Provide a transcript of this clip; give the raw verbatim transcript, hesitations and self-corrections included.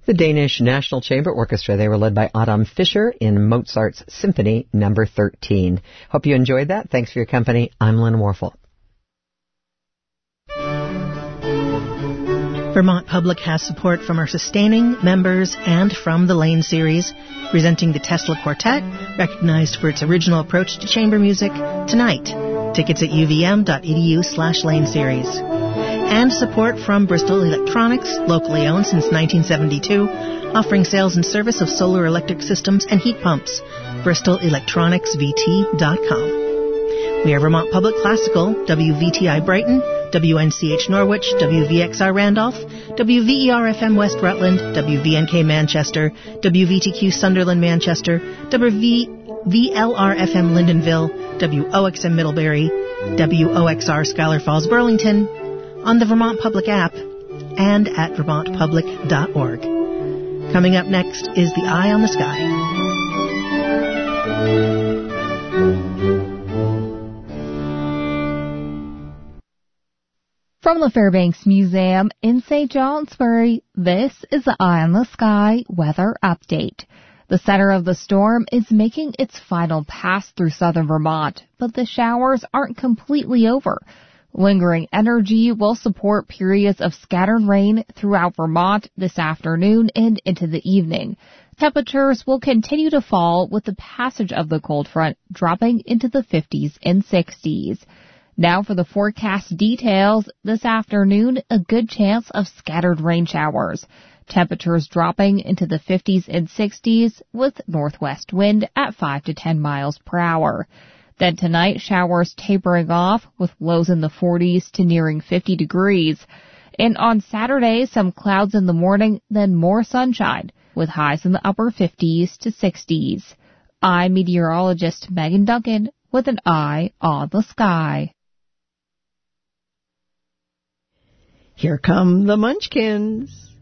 The Danish National Chamber Orchestra, they were led by Adam Fischer in Mozart's Symphony Number thirteen. Hope you enjoyed that. Thanks for your company. I'm Lynn Warfel. Vermont Public has support from our sustaining members and from the Lane series, presenting the Tesla Quartet, recognized for its original approach to chamber music, tonight. Tickets at uvm.edu slash Lane series. And support from Bristol Electronics, locally owned since nineteen seventy-two, offering sales and service of solar electric systems and heat pumps. bristol electronics v t dot com. We are Vermont Public Classical, W V T I Brighton, W N C H Norwich, W V X R Randolph, W V E R F M West Rutland, W V N K Manchester, W V T Q Sunderland Manchester, W V L R F M Lyndonville, W O X M Middlebury, W O X R Schuyler Falls Burlington, on the Vermont Public app, and at vermont public dot org. Coming up next is The Eye on the Sky. From the Fairbanks Museum in Saint Johnsbury, this is the Eye on the Sky weather update. The center of the storm is making its final pass through southern Vermont, but the showers aren't completely over. Lingering energy will support periods of scattered rain throughout Vermont this afternoon and into the evening. Temperatures will continue to fall with the passage of the cold front, dropping into the fifties and sixties. Now for the forecast details. This afternoon, a good chance of scattered rain showers. Temperatures dropping into the fifties and sixties with northwest wind at five to ten miles per hour. Then tonight, showers tapering off with lows in the forties to nearing fifty degrees. And on Saturday, some clouds in the morning, then more sunshine with highs in the upper fifties to sixties. I'm meteorologist Megan Duncan with an eye on the sky. Here come the Munchkins.